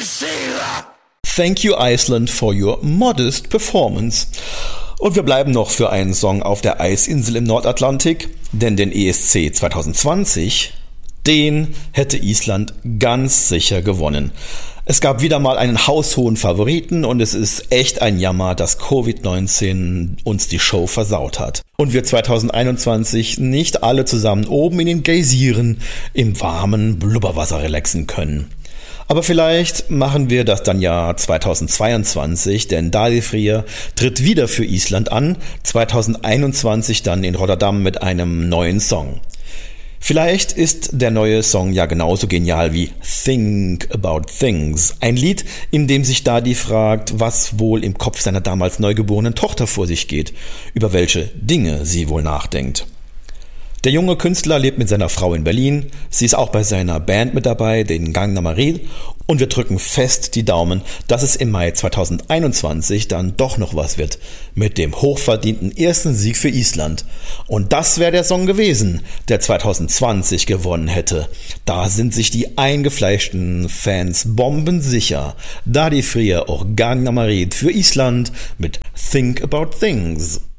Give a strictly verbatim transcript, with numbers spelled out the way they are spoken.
Thank you Iceland for your modest performance. Und wir bleiben noch für einen Song auf der Eisinsel im Nordatlantik, denn den E S C zwanzig zwanzig, den hätte Island ganz sicher gewonnen. Es gab wieder mal einen haushohen Favoriten und es ist echt ein Jammer, dass Covid neunzehn uns die Show versaut hat. Und wir zwanzig einundzwanzig nicht alle zusammen oben in den Geysiren im warmen Blubberwasser relaxen können. Aber vielleicht machen wir das dann ja zwanzig zweiundzwanzig, denn Daði tritt wieder für Island an, zwanzig einundzwanzig dann in Rotterdam mit einem neuen Song. Vielleicht ist der neue Song ja genauso genial wie Think About Things, ein Lied, in dem sich Daði fragt, was wohl im Kopf seiner damals neugeborenen Tochter vor sich geht, über welche Dinge sie wohl nachdenkt. Der junge Künstler lebt mit seiner Frau in Berlin, sie ist auch bei seiner Band mit dabei, den Gangnam Style, und wir drücken fest die Daumen, dass es im Mai zwanzig einundzwanzig dann doch noch was wird mit dem hochverdienten ersten Sieg für Island. Und das wäre der Song gewesen, der zwanzig zwanzig gewonnen hätte. Da sind sich die eingefleischten Fans bombensicher. Daði Freyr auch Gangnam Style für Island mit Think About Things.